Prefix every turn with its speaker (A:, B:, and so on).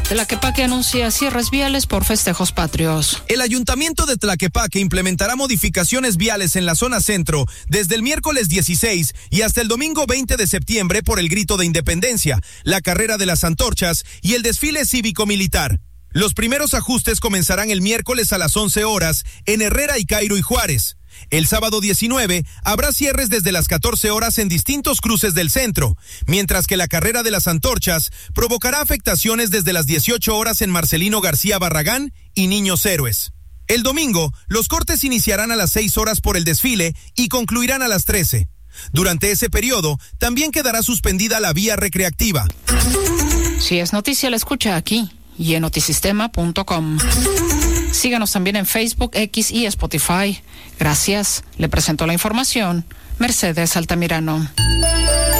A: Tlaquepaque anuncia cierres viales por festejos patrios.
B: El Ayuntamiento de Tlaquepaque implementará modificaciones viales en la zona centro desde el miércoles 16 y hasta el domingo 20 de septiembre por el Grito de Independencia, la carrera de las antorchas y el desfile cívico-militar. Los primeros ajustes comenzarán el miércoles a las 11 horas en Herrera y Cairo y Juárez. El sábado 19 habrá cierres desde las 14 horas en distintos cruces del centro, mientras que la carrera de las antorchas provocará afectaciones desde las 18 horas en Marcelino García Barragán y Niños Héroes. El domingo, los cortes iniciarán a las 6 horas por el desfile y concluirán a las 13. Durante ese periodo, también quedará suspendida la vía recreativa.
A: Si es noticia, la escucha aquí y en notisistema.com. Síganos también en Facebook, X y Spotify. Gracias. Le presento la información Mercedes Altamirano.